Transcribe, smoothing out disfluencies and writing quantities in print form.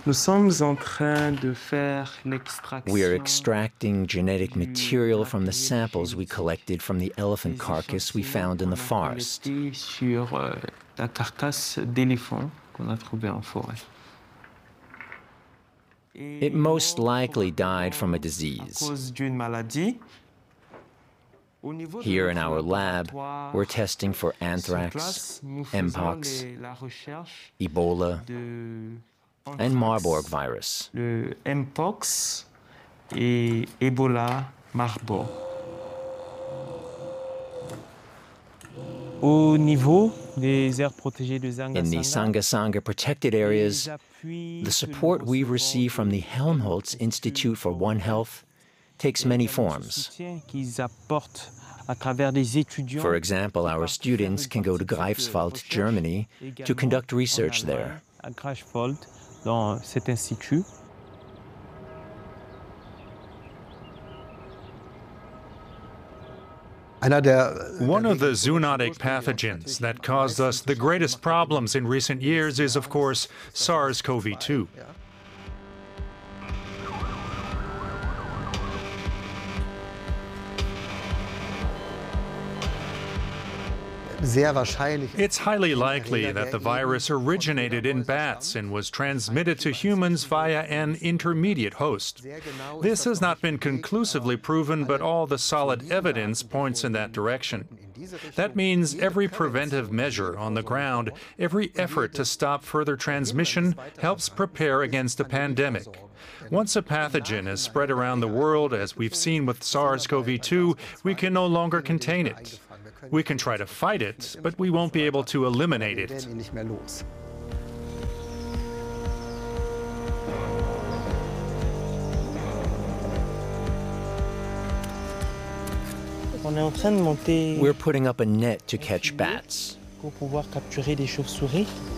Nous sommes en train de faire We are l'extraction extracting genetic material from the samples we collected from the elephant carcass we found in the forest. sur la carcasse d'éléphant qu'on a trouvée en forêt. It most likely died from a À disease. cause d'une maladie. Here in our lab, we're testing for anthrax, Mpox, Ebola, and Marburg virus. Le Mpox et Ebola Marburg. Au niveau des aires protégées de In the Sanga protected areas, the support we receive from the Helmholtz Institute for One Health takes many forms. For example, our students can go to Greifswald, Germany, to conduct research there. Dans cet institut. One of the zoonotic pathogens that caused us the greatest problems in recent years is, of course, SARS-CoV-2. It's highly likely that the virus originated in bats and was transmitted to humans via an intermediate host. This has not been conclusively proven, but all the solid evidence points in that direction. That means every preventive measure on the ground, every effort to stop further transmission helps prepare against a pandemic. Once a pathogen is spread around the world, as we've seen with SARS-CoV-2, we can no longer contain it. We can try to fight it, but we won't be able to eliminate it. We're putting up a net to catch bats. Pour pouvoir capturer des chauves-souris.